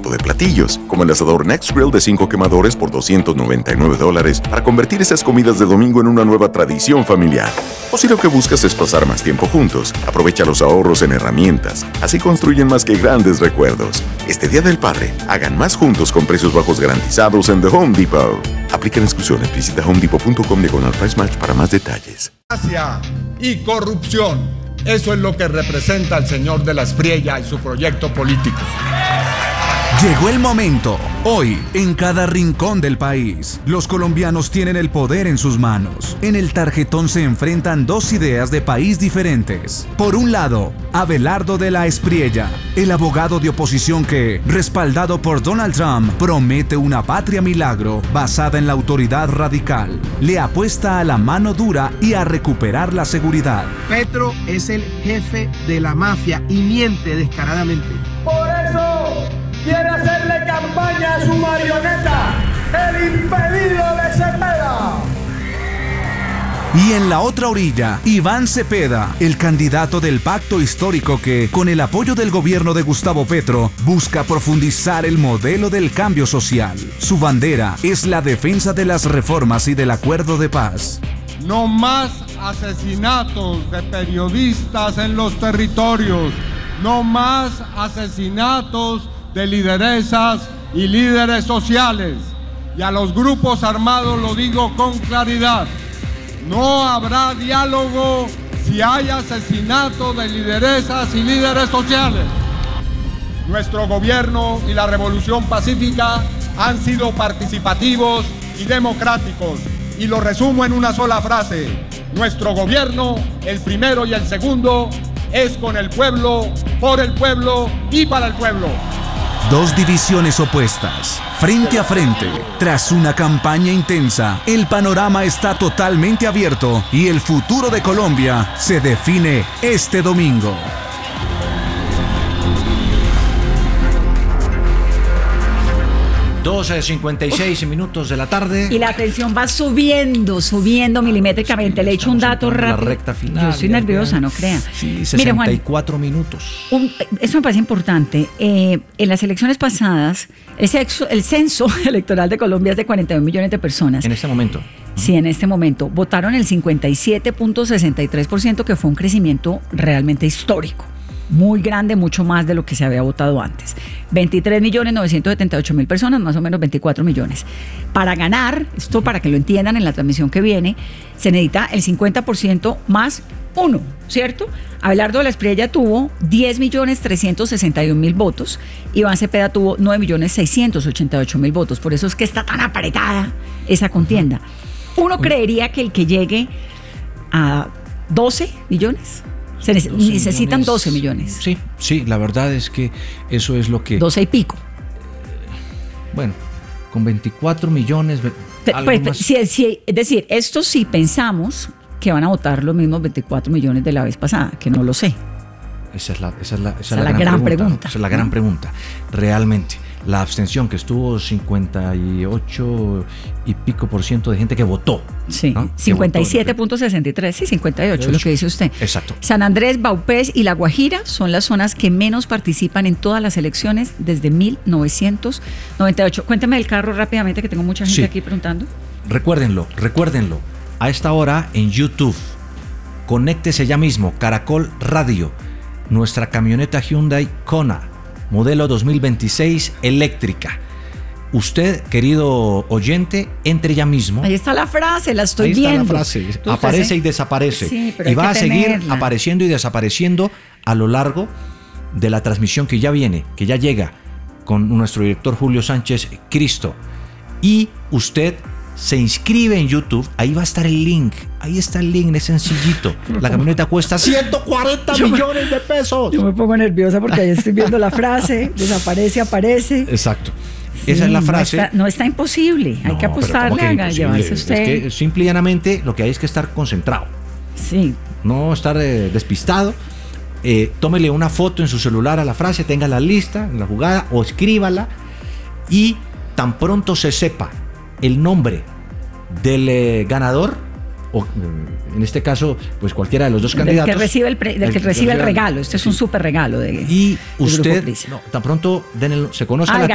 tipo de platillos, como el asador Next Grill de 5 quemadores por $299 para convertir esas comidas de domingo en una nueva tradición familiar. O si lo que buscas es pasar más tiempo juntos, aprovecha los ahorros en herramientas. Así construyen más que grandes recuerdos. Este Día del Padre, hagan más juntos con precios bajos garantizados en The Home Depot. Aplican exclusiones. Visita homedepot.com/price match para más detalles. Y corrupción. Eso es lo que representa el señor de la Espriella y su proyecto político. Llegó el momento. Hoy, en cada rincón del país, los colombianos tienen el poder en sus manos. En el tarjetón se enfrentan dos ideas de país diferentes. Por un lado, Abelardo de la Espriella, el abogado de oposición que, respaldado por Donald Trump, promete una patria milagro basada en la autoridad radical. Le apuesta a la mano dura y a recuperar la seguridad. Petro es el jefe de la mafia y miente descaradamente. Por eso quiere hacerle campaña a su marioneta, el impedido de Cepeda. Y en la otra orilla, Iván Cepeda, el candidato del pacto histórico que, con el apoyo del gobierno de Gustavo Petro, busca profundizar el modelo del cambio social. Su bandera es la defensa de las reformas y del acuerdo de paz. No más asesinatos de periodistas en los territorios. No más asesinatos de lideresas y líderes sociales. Y a los grupos armados lo digo con claridad. No habrá diálogo si hay asesinato de lideresas y líderes sociales. Nuestro gobierno y la revolución pacífica han sido participativos y democráticos. Y lo resumo en una sola frase. Nuestro gobierno, el primero y el segundo, es con el pueblo, por el pueblo y para el pueblo. Dos divisiones opuestas, frente a frente. Tras una campaña intensa, el panorama está totalmente abierto y el futuro de Colombia se define este domingo. 12:56 minutos de la tarde. Y la tensión va subiendo milimétricamente. Le echo un dato rápido. La recta final. Yo estoy nerviosa, no crea. Sí, 64 Mire, Juan, minutos. Eso me parece importante. En las elecciones pasadas, el censo electoral de Colombia es de 41 millones de personas. En este momento. Sí, en este momento. Votaron el 57.63%, que fue un crecimiento realmente histórico. Muy grande, mucho más de lo que se había votado antes. 23.978.000 personas, más o menos 24 millones. Para ganar, esto para que lo entiendan en la transmisión que viene, se necesita el 50% más 1, ¿cierto? Abelardo de la Espriella tuvo 10.361.000 votos, Iván Cepeda tuvo 9.688.000 votos. Por eso es que está tan apretada esa contienda. Uno creería que el que llegue a 12 millones... necesitan 12 millones. Sí, la verdad es que eso es lo que... 12 y pico. Bueno, con 24 millones... Es decir, esto sí pensamos que van a votar los mismos 24 millones de la vez pasada, que no lo sé. Esa es la gran pregunta. ¿No? Esa es la gran pregunta, realmente. La abstención, que estuvo 58 y pico % de gente que votó. Sí, ¿no? 57.63, sí, 58, lo que dice usted. Exacto. San Andrés, Vaupés y La Guajira son las zonas que menos participan en todas las elecciones desde 1998. Cuéntame del carro rápidamente, que tengo mucha gente aquí preguntando. Recuérdenlo. A esta hora en YouTube, conéctese ya mismo, Caracol Radio, nuestra camioneta Hyundai Kona, modelo 2026 eléctrica. Usted, querido oyente, entre ya mismo. Ahí está la frase, la estoy viendo. Ahí está la frase. Aparece y desaparece. Sí, pero y va a seguir tenerla. apareciendo y desapareciendo a lo largo de la transmisión que ya viene, que ya llega con nuestro director Julio Sánchez Cristo. Y usted se inscribe en YouTube, ahí va a estar el link. Ahí está el link, es sencillito. La camioneta cuesta 140 millones de pesos. Yo me pongo nerviosa porque ahí estoy viendo la frase, desaparece, aparece. Exacto. Sí, esa es la frase. No está imposible, hay que apostarle a llevarse usted. Es que simple y llanamente lo que hay es que estar concentrado. Sí. No estar despistado. Tómele una foto en su celular a la frase, tenga la lista, la jugada, o escríbala, y tan pronto se sepa el nombre del ganador, o en este caso, pues cualquiera de los dos candidatos. Del que recibe el regalo. Este es un súper regalo. Y usted, tan pronto se conozca la